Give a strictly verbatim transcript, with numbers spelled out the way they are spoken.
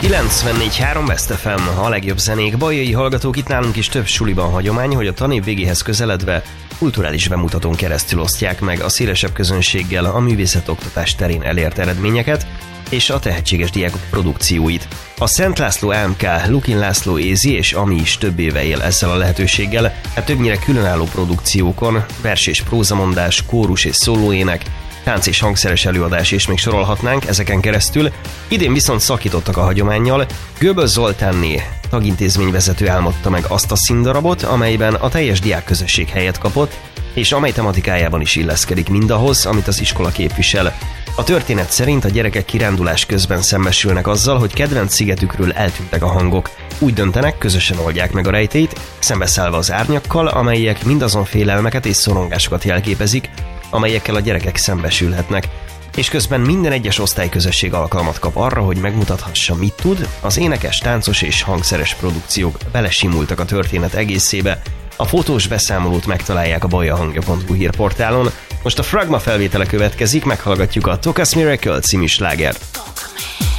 kilencvennégy három West ef em, a legjobb zenék. Bajai hallgatók, itt nálunk is több suliban hagyomány, hogy a tanév végéhez közeledve kulturális bemutatón keresztül osztják meg a szélesebb közönséggel a művészetoktatás terén elért eredményeket és a tehetséges diákok produkcióit. A Szent László á em ká, Lukin László Ézi és Ami is több éve él ezzel a lehetőséggel, hát többnyire különálló produkciókon, vers és prózamondás, kórus és szólóének, tánc és hangszeres előadás, és még sorolhatnánk ezeken keresztül. Idén viszont szakítottak a hagyománnyal. Göböl Zoltánné, tagintézményvezető álmodta meg azt a színdarabot, amelyben a teljes diákközösség helyet kapott, és amely tematikájában is illeszkedik mindahhoz, amit az iskola képvisel. A történet szerint a gyerekek kirándulás közben szembesülnek azzal, hogy kedvenc szigetükről eltűntek a hangok. Úgy döntenek, közösen oldják meg a rejtélyt, szembeszállva az árnyakkal, amelyek mindazon félelmeket és szorongásokat jelképezik, amelyekkel a gyerekek szembesülhetnek. És közben minden egyes osztályközösség alkalmat kap arra, hogy megmutathassa, mit tud. Az énekes, táncos és hangszeres produkciók belesimultak a történet egészébe. A fotós beszámolót megtalálják a bajahangja pont hu hírportálon. Most a Fragma felvétele következik, meghallgatjuk a Tokas Miracle című slágert.